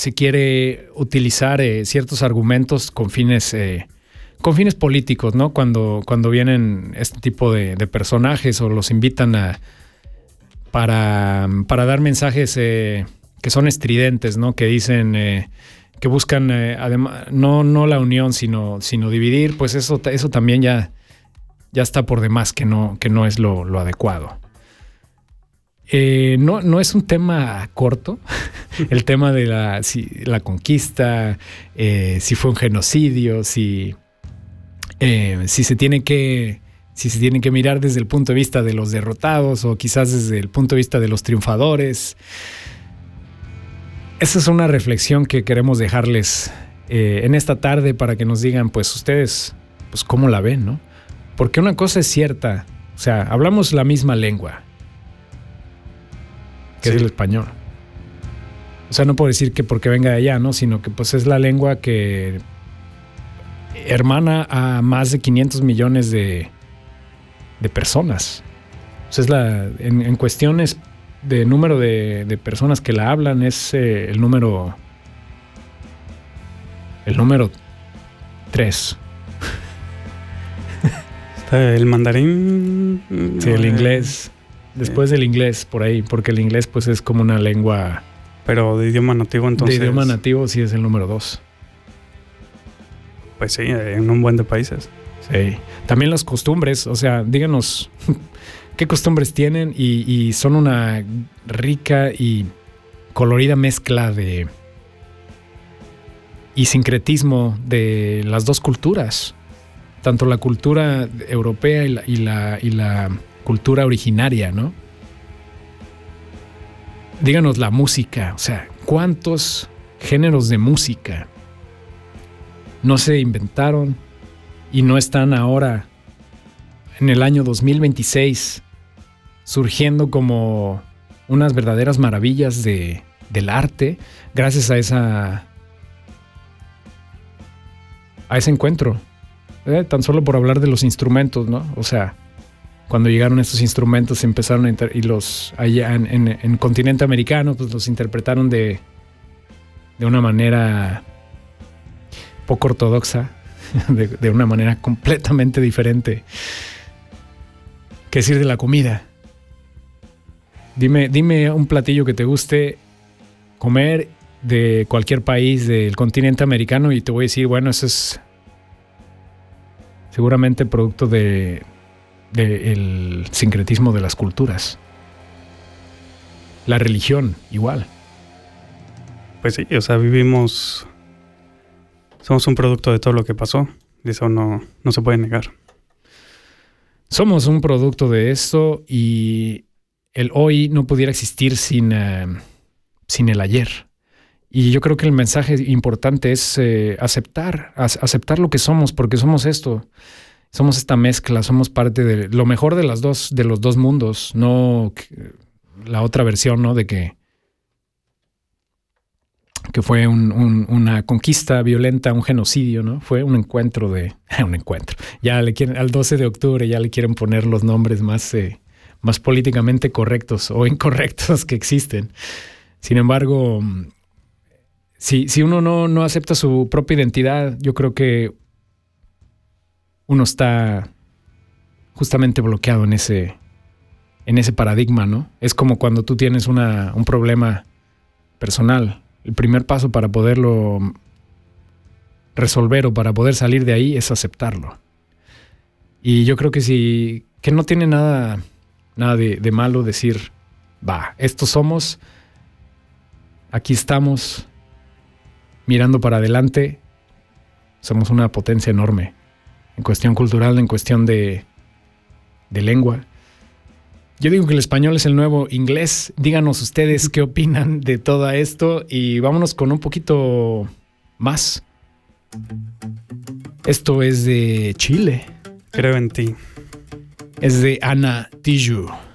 se quiere utilizar ciertos argumentos con fines políticos, ¿no? Cuando vienen este tipo de personajes o los invitan para dar mensajes que son estridentes, ¿no? Que dicen que buscan además no la unión, sino dividir, pues eso también ya está por demás, que no es lo adecuado. No es un tema corto, el tema de la conquista, si fue un genocidio, si se tiene que mirar desde el punto de vista de los derrotados o quizás desde el punto de vista de los triunfadores. Esa es una reflexión que queremos dejarles en esta tarde para que nos digan, pues ustedes, pues cómo la ven, ¿no? Porque una cosa es cierta, o sea, hablamos la misma lengua, que es el español. O sea, no puedo decir que porque venga de allá, ¿no? Sino que pues es la lengua que hermana a más de 500 millones de personas. O sea, en cuestiones de número de personas que la hablan es el número 3. Está el mandarín. Sí, el inglés. Después del inglés, por ahí, porque el inglés pues es como una lengua... Pero de idioma nativo, entonces... De idioma nativo sí es el número 2. Pues sí, en un buen de países. Sí. También las costumbres, o sea, díganos qué costumbres tienen y son una rica y colorida mezcla y sincretismo de las dos culturas. Tanto la cultura europea y la cultura originaria, ¿no? Díganos la música, o sea, ¿cuántos géneros de música no se inventaron y no están ahora en el año 2026 surgiendo como unas verdaderas maravillas del arte gracias a ese encuentro? Tan solo por hablar de los instrumentos, ¿no? O sea, cuando llegaron estos instrumentos empezaron y los allá en continente americano pues los interpretaron de una manera poco ortodoxa, de una manera completamente diferente. ¿Qué decir de la comida? Dime un platillo que te guste comer de cualquier país del continente americano y te voy a decir, bueno, eso es seguramente producto del sincretismo de las culturas. La religión, igual. Pues sí, o sea, somos un producto de todo lo que pasó. Y eso no se puede negar. Somos un producto de esto y el hoy no pudiera existir sin el ayer. Y yo creo que el mensaje importante es aceptar lo que somos, porque somos esto. Somos esta mezcla, somos parte de lo mejor de los dos mundos, no la otra versión, ¿no? De que fue una conquista violenta, un genocidio, ¿no? Fue un encuentro un encuentro. Ya al 12 de octubre ya le quieren poner los nombres más políticamente correctos o incorrectos que existen. Sin embargo, si uno no acepta su propia identidad, yo creo que uno está justamente bloqueado en ese paradigma, ¿no? Es como cuando tú tienes un problema personal. El primer paso para poderlo resolver o para poder salir de ahí es aceptarlo. Y yo creo que no tiene nada de malo decir, estos somos, aquí estamos, mirando para adelante, somos una potencia enorme. En cuestión cultural, en cuestión de lengua. Yo digo que el español es el nuevo inglés. Díganos ustedes qué opinan de todo esto y vámonos con un poquito más. Esto es de Chile. Creo en ti. Es de Ana Tijoux.